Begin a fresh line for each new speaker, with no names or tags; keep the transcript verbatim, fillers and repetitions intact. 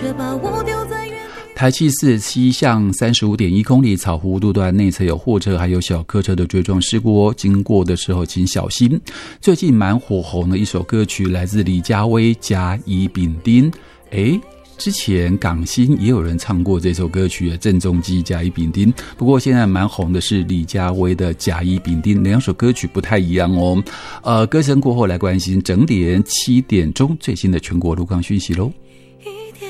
却把我丢在原地。
台七四七巷三十五点一公里草湖路段内侧有货车还有小客车的追撞事故哦，经过的时候请小心。最近蛮火红的一首歌曲来自李佳薇甲乙丙丁，诶之前港星也有人唱过这首歌曲郑中基甲乙丙丁，不过现在蛮红的是李佳薇的甲乙丙丁，两首歌曲不太一样哦。呃，歌声过后来关心整点七点钟最新的全国路况讯息咯。